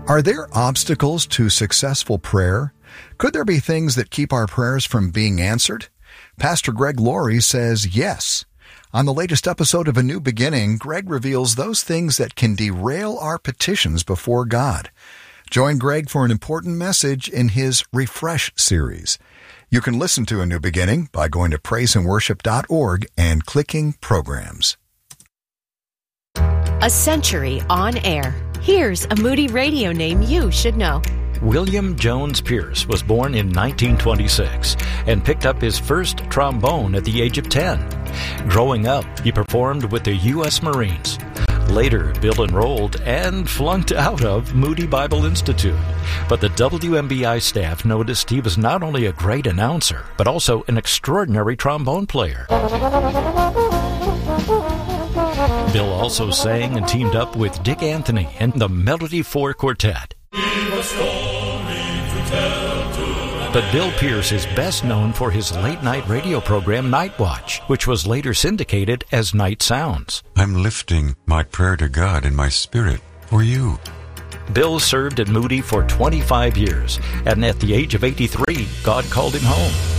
Are there obstacles to successful prayer? Could there be things that keep our prayers from being answered? Pastor Greg Laurie says yes. On the latest episode of A New Beginning, Greg reveals those things that can derail our petitions before God. Join Greg for an important message in his Refresh series. You can listen to A New Beginning by going to praiseandworship.org and clicking Programs. A century on air. Here's a Moody Radio name you should know. William Jones Pierce was born in 1926 and picked up his first trombone at the age of 10. Growing up, he performed with the U.S. Marines. Later, Bill enrolled and flunked out of Moody Bible Institute. But the WMBI staff noticed he was not only a great announcer, but also an extraordinary trombone player. Bill also sang and teamed up with Dick Anthony and the Melody 4 Quartet. But Bill Pierce is best known for his late-night radio program Night Watch, which was later syndicated as Night Sounds. I'm lifting my prayer to God in my spirit for you. Bill served at Moody for 25 years, and at the age of 83, God called him home.